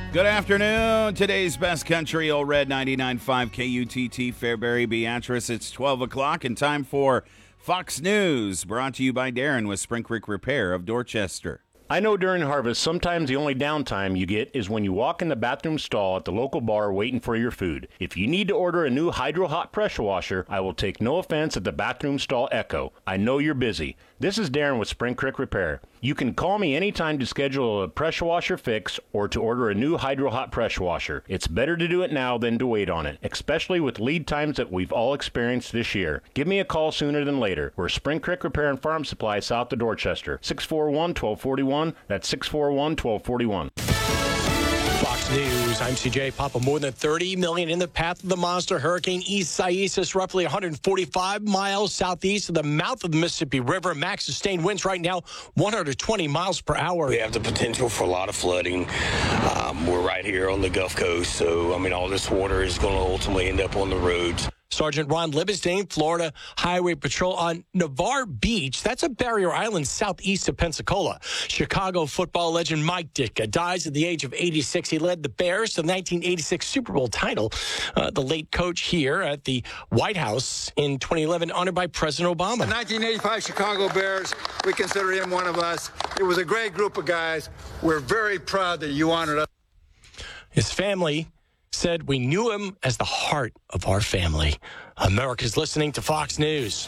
Good afternoon. Today's best country, Old Red 99.5 KUTT Fairbury Beatrice. It's 12 o'clock and time for Fox News, brought to you by Darren with Spring Creek Repair of Dorchester. I know during harvest, sometimes the only downtime you get is when you walk in the bathroom stall at the local bar waiting for your food. If you need to order a new Hydro Hot pressure washer, I will take no offense at the bathroom stall echo. I know you're busy. This is Darren with Spring Creek Repair. You can call me anytime to schedule a pressure washer fix or to order a new Hydro Hot pressure washer. It's better to do it now than to wait on it, especially with lead times that we've all experienced this year. Give me a call sooner than later. We're Spring Creek Repair and Farm Supply south of Dorchester. 641-1241. That's 641-1241. Fox News, I'm CJ Papa. More than 30 million in the path of the monster hurricane Isaias, roughly 145 miles southeast of the mouth of the Mississippi River. Max sustained winds right now, 120 miles per hour. We have the potential for a lot of flooding. We're right here on the Gulf Coast, so, all this water is going to ultimately end up on the roads. Sergeant Ron Libenstein, Florida Highway Patrol on Navarre Beach. That's a barrier island southeast of Pensacola. Chicago football legend Mike Ditka dies at the age of 86. He led the Bears to the 1986 Super Bowl title. The late coach here at the White House in 2011, honored by President Obama. The 1985 Chicago Bears, we consider him one of us. It was a great group of guys. We're very proud that you honored us. His family said, "We knew him as the heart of our family." America's listening to Fox News.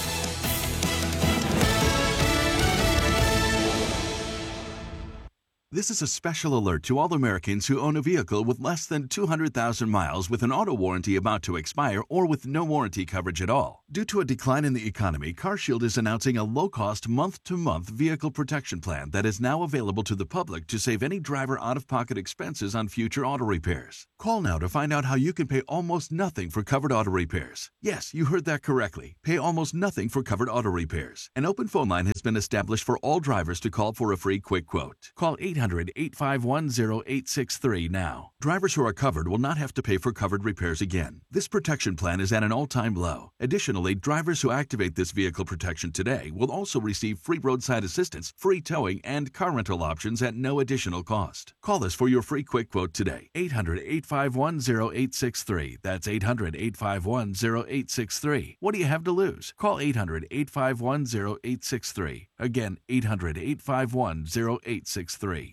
This is a special alert to all Americans who own a vehicle with less than 200,000 miles with an auto warranty about to expire or with no warranty coverage at all. Due to a decline in the economy, CarShield is announcing a low-cost month-to-month vehicle protection plan that is now available to the public to save any driver out-of-pocket expenses on future auto repairs. Call now to find out how you can pay almost nothing for covered auto repairs. Yes, you heard that correctly. Pay almost nothing for covered auto repairs. An open phone line has been established for all drivers to call for a free quick quote. Call 800-851-0863 now. Drivers who are covered will not have to pay for covered repairs again. This protection plan is at an all-time low. Additionally, drivers who activate this vehicle protection today will also receive free roadside assistance, free towing, and car rental options at no additional cost. Call us for your free quick quote today. 800-851-0863. That's 800-851-0863. What do you have to lose? Call 800-851-0863. Again, 800-851-0863.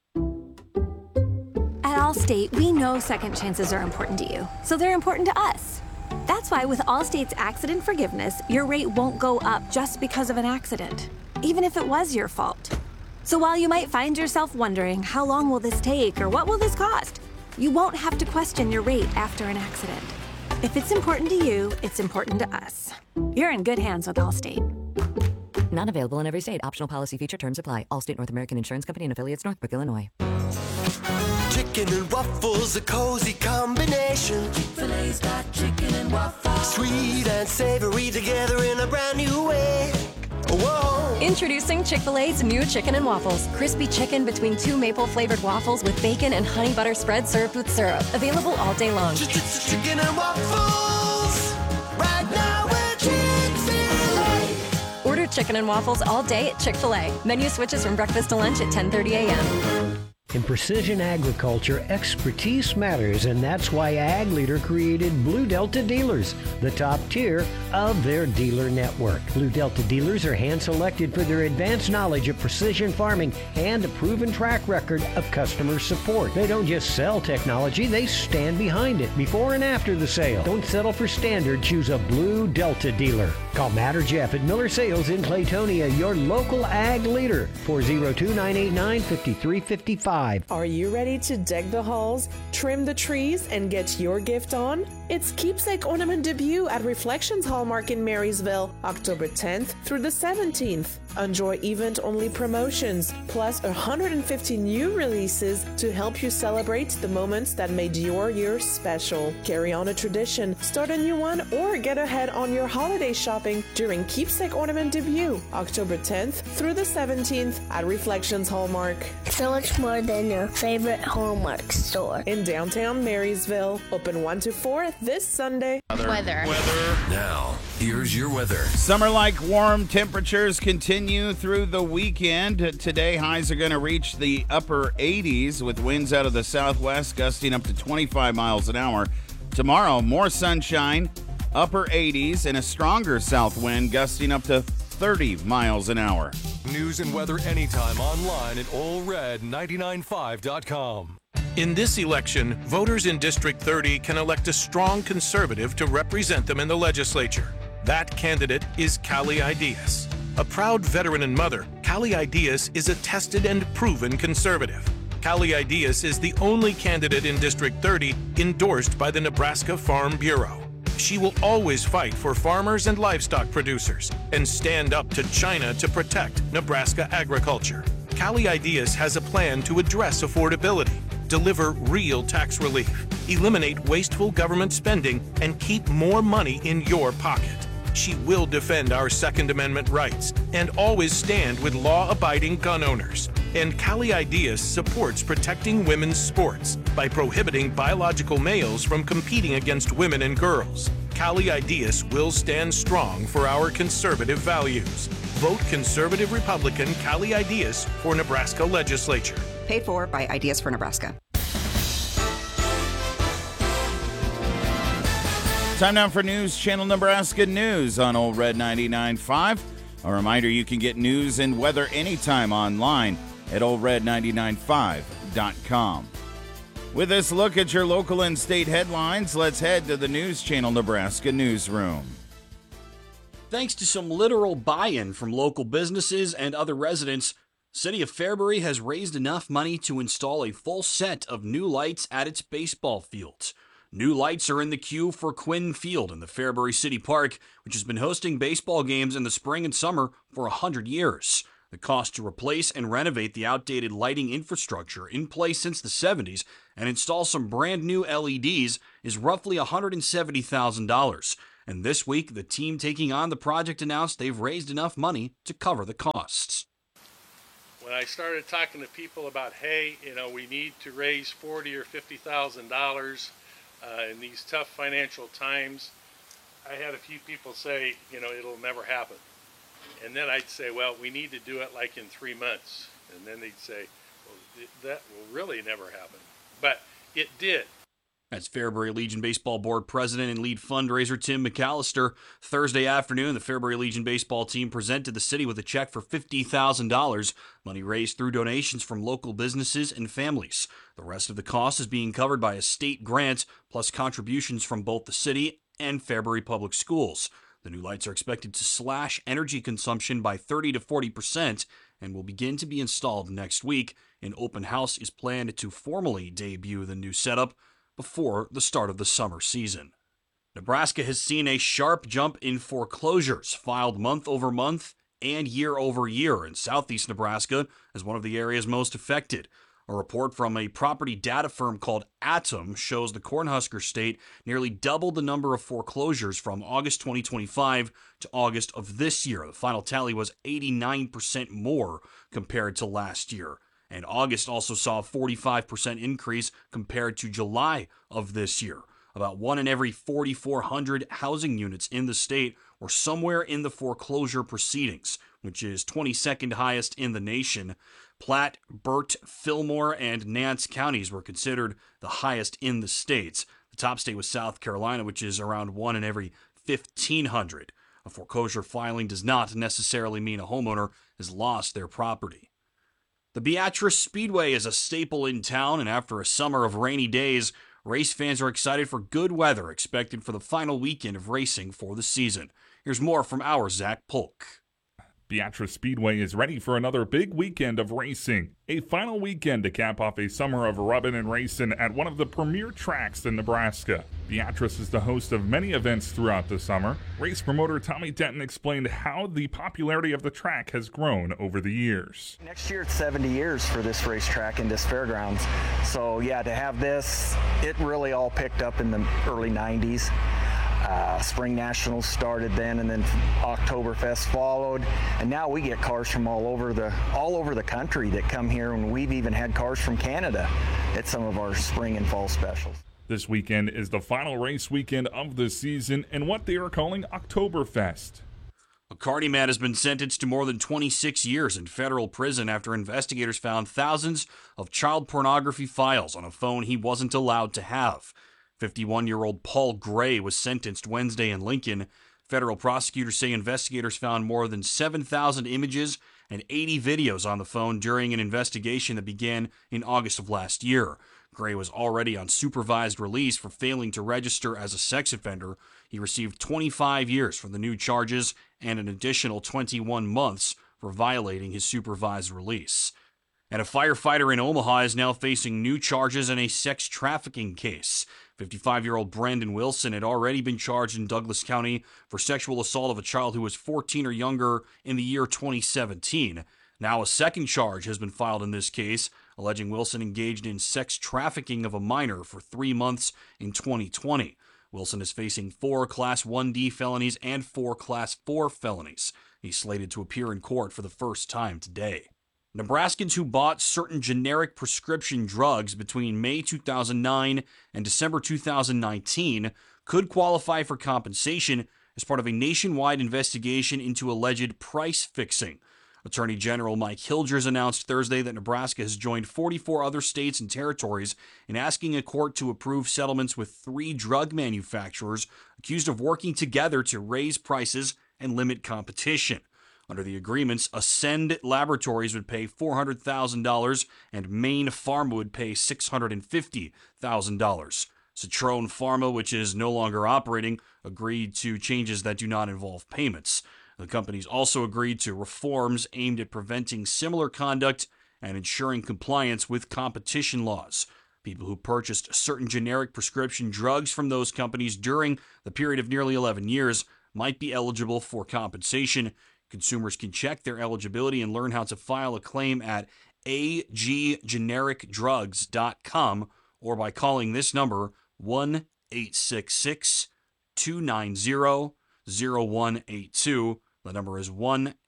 At Allstate, we know second chances are important to you, so they're important to us. That's why with Allstate's accident forgiveness, your rate won't go up just because of an accident, even if it was your fault. So while you might find yourself wondering, how long will this take or what will this cost? You won't have to question your rate after an accident. If it's important to you, it's important to us. You're in good hands with Allstate. Not available in every state. Optional policy feature terms apply. Allstate North American Insurance Company and affiliates, Northbrook, Illinois. Chicken and waffles, a cozy combination. Chick-fil-A's got chicken and waffles. Sweet and savory together in a brand new way. Whoa. Introducing Chick-fil-A's new chicken and waffles. Crispy chicken between two maple-flavored waffles with bacon and honey butter spread served with syrup. Available all day long. Chicken and waffles. Right now at Chick-fil-A. Order chicken and waffles all day at Chick-fil-A. Menu switches from breakfast to lunch at 10:30 a.m. In precision agriculture, expertise matters, and that's why Ag Leader created Blue Delta Dealers, the top tier of their dealer network. Blue Delta Dealers are hand-selected for their advanced knowledge of precision farming and a proven track record of customer support. They don't just sell technology, they stand behind it before and after the sale. Don't settle for standard, choose a Blue Delta dealer. Call Matt or Jeff at Miller Sales in Claytonia, your local Ag Leader, 402-989-5355. Are you ready to deck the halls, trim the trees, and get your gift on? It's Keepsake Ornament Debut at Reflections Hallmark in Marysville, October 10th through the 17th. Enjoy event-only promotions, plus 150 new releases to help you celebrate the moments that made your year special. Carry on a tradition, start a new one, or get ahead on your holiday shopping during Keepsake Ornament Debut, October 10th through the 17th at Reflections Hallmark. So much more than your favorite Hallmark store. In downtown Marysville, open 1 to 4 this Sunday. Weather. Now, here's your weather. Summer-like warm temperatures continue through the weekend. Today, highs are going to reach the upper 80s with winds out of the southwest gusting up to 25 miles an hour. Tomorrow, more sunshine, upper 80s, and a stronger south wind gusting up to 30 miles an hour. News and weather anytime online at allred995.com. In this election, voters in District 30 can elect a strong conservative to represent them in the legislature. That candidate is Callie Ideas. A proud veteran and mother, Callie Ideas is a tested and proven conservative. Callie Ideas is the only candidate in District 30 endorsed by the Nebraska Farm Bureau. She will always fight for farmers and livestock producers and stand up to China to protect Nebraska agriculture. Callie Ideas has a plan to address affordability, deliver real tax relief, eliminate wasteful government spending, and keep more money in your pocket. She will defend our Second Amendment rights and always stand with law-abiding gun owners. And Callie Ideas supports protecting women's sports by prohibiting biological males from competing against women and girls. Callie Ideas will stand strong for our conservative values. Vote Conservative Republican Callie Ideas for Nebraska Legislature. Paid for by Ideas for Nebraska. Time now for News Channel Nebraska News on Old Red 99.5. A reminder, you can get news and weather anytime online at oldred995.com. With this look at your local and state headlines, let's head to the News Channel Nebraska newsroom. Thanks to some literal buy-in from local businesses and other residents, City of Fairbury has raised enough money to install a full set of new lights at its baseball fields. New lights are in the queue for Quinn Field in the Fairbury City Park, which has been hosting baseball games in the spring and summer for 100 years. The cost to replace and renovate the outdated lighting infrastructure in place since the 70s and install some brand new LEDs is roughly $170,000. And this week, the team taking on the project announced they've raised enough money to cover the costs. When I started talking to people about, hey, we need to raise $40,000 or $50,000 in these tough financial times, I had a few people say, it'll never happen. And then I'd say, well, we need to do it like in 3 months. And then they'd say, well, that will really never happen. But it did. That's Fairbury Legion Baseball Board President and lead fundraiser Tim McAllister. Thursday afternoon, the Fairbury Legion baseball team presented the city with a check for $50,000, money raised through donations from local businesses and families. The rest of the cost is being covered by a state grant, plus contributions from both the city and Fairbury Public Schools. The new lights are expected to slash energy consumption by 30 to 40% and will begin to be installed next week. An open house is planned to formally debut the new setup before the start of the summer season. Nebraska has seen a sharp jump in foreclosures filed month over month and year over year in southeast Nebraska as one of the areas most affected. A report from a property data firm called Atom shows the Cornhusker State nearly doubled the number of foreclosures from August 2025 to August of this year. The final tally was 89% more compared to last year. And August also saw a 45% increase compared to July of this year. About 1 in every 4,400 housing units in the state were somewhere in the foreclosure proceedings, which is 22nd highest in the nation. Platte, Burt, Fillmore, and Nance counties were considered the highest in the states. The top state was South Carolina, which is around 1 in every 1,500. A foreclosure filing does not necessarily mean a homeowner has lost their property. The Beatrice Speedway is a staple in town, and after a summer of rainy days, race fans are excited for good weather expected for the final weekend of racing for the season. Here's more from our Zach Polk. Beatrice Speedway is ready for another big weekend of racing. A final weekend to cap off a summer of rubbin' and racing at one of the premier tracks in Nebraska. Beatrice is the host of many events throughout the summer. Race promoter Tommy Denton explained how the popularity of the track has grown over the years. Next year it's 70 years for this racetrack and this fairgrounds. So yeah, to have this, it really all picked up in the early 90s. Spring Nationals started then, and then Oktoberfest followed, and now we get cars from all over the country that come here, and we've even had cars from Canada at some of our spring and fall specials. This weekend is the final race weekend of the season and what they are calling Oktoberfest. A Cardi man has been sentenced to more than 26 years in federal prison after investigators found thousands of child pornography files on a phone he wasn't allowed to have. 51-year-old Paul Gray was sentenced Wednesday in Lincoln. Federal prosecutors say investigators found more than 7,000 images and 80 videos on the phone during an investigation that began in August of last year. Gray was already on supervised release for failing to register as a sex offender. He received 25 years for the new charges and an additional 21 months for violating his supervised release. And a firefighter in Omaha is now facing new charges in a sex trafficking case. 55-year-old Brandon Wilson had already been charged in Douglas County for sexual assault of a child who was 14 or younger in the year 2017. Now a second charge has been filed in this case, alleging Wilson engaged in sex trafficking of a minor for 3 months in 2020. Wilson is facing 4 Class 1D felonies and 4 Class 4 felonies. He's slated to appear in court for the first time today. Nebraskans who bought certain generic prescription drugs between May 2009 and December 2019 could qualify for compensation as part of a nationwide investigation into alleged price fixing. Attorney General Mike Hilgers announced Thursday that Nebraska has joined 44 other states and territories in asking a court to approve settlements with 3 drug manufacturers accused of working together to raise prices and limit competition. Under the agreements, Ascend Laboratories would pay $400,000 and Maine Pharma would pay $650,000. Citrone Pharma, which is no longer operating, agreed to changes that do not involve payments. The companies also agreed to reforms aimed at preventing similar conduct and ensuring compliance with competition laws. People who purchased certain generic prescription drugs from those companies during the period of nearly 11 years might be eligible for compensation. Consumers can check their eligibility and learn how to file a claim at aggenericdrugs.com or by calling this number 1-866-290-0182. The number is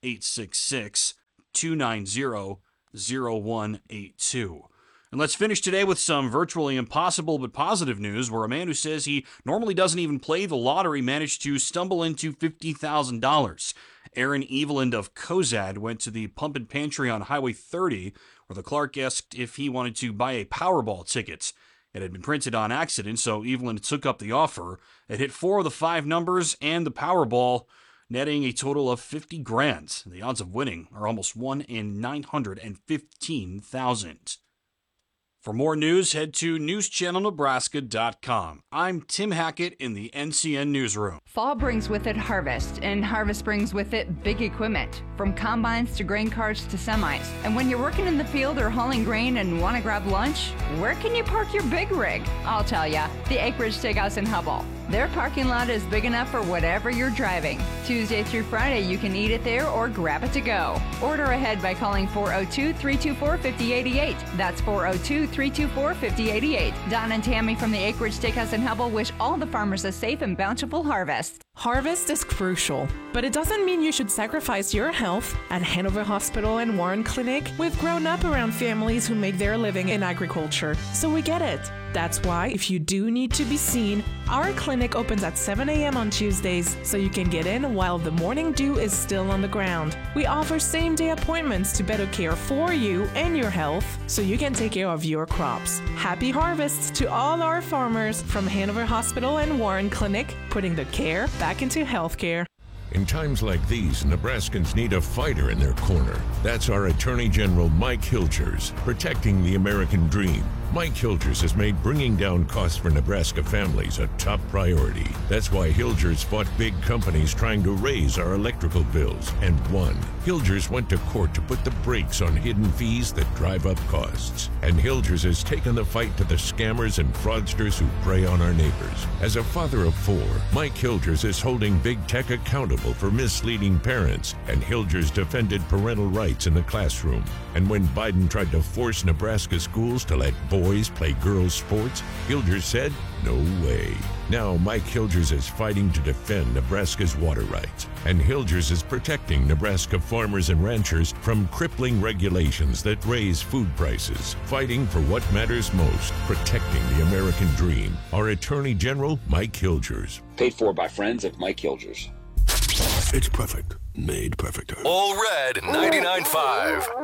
1-866-290-0182. And let's finish today with some virtually impossible but positive news, where a man who says he normally doesn't even play the lottery managed to stumble into $50,000. Aaron Eveland of Cozad went to the Pump and Pantry on Highway 30, where the clerk asked if he wanted to buy a Powerball ticket. It had been printed on accident, so Eveland took up the offer. It hit 4 of the 5 numbers and the Powerball, netting a total of $50,000. The odds of winning are almost 1 in 915,000. For more news, head to newschannelnebraska.com. I'm Tim Hackett in the NCN Newsroom. Fall brings with it harvest, and harvest brings with it big equipment, from combines to grain carts to semis. And when you're working in the field or hauling grain and want to grab lunch, where can you park your big rig? I'll tell ya, the Acreage Steakhouse in Hubbell. Their parking lot is big enough for whatever you're driving. Tuesday through Friday, you can eat it there or grab it to go. Order ahead by calling 402-324-5088. That's 402-324-5088. Don and Tammy from the Acreage Steakhouse in Hubbell wish all the farmers a safe and bountiful harvest. Harvest is crucial, but it doesn't mean you should sacrifice your health. At Hanover Hospital and Warren Clinic, we've grown up around families who make their living in agriculture, so we get it. That's why, if you do need to be seen, our clinic opens at 7 a.m. on Tuesdays, so you can get in while the morning dew is still on the ground. We offer same-day appointments to better care for you and your health, so you can take care of your crops. Happy harvests to all our farmers from Hanover Hospital and Warren Clinic, putting the care back into healthcare. In times like these, Nebraskans need a fighter in their corner. That's our Attorney General Mike Hilgers, protecting the American dream. Mike Hilgers has made bringing down costs for Nebraska families a top priority. That's why Hilgers fought big companies trying to raise our electrical bills and won. Hilgers went to court to put the brakes on hidden fees that drive up costs. And Hilgers has taken the fight to the scammers and fraudsters who prey on our neighbors. As a father of 4, Mike Hilgers is holding big tech accountable for misleading parents, and Hilgers defended parental rights in the classroom. And when Biden tried to force Nebraska schools to let boys boys play girls' sports? Hilgers said, no way. Now Mike Hilgers is fighting to defend Nebraska's water rights, and Hilgers is protecting Nebraska farmers and ranchers from crippling regulations that raise food prices, fighting for what matters most, protecting the American dream. Our Attorney General, Mike Hilgers. Paid for by friends of Mike Hilgers. It's perfect. Made perfecter. All Red 99.5.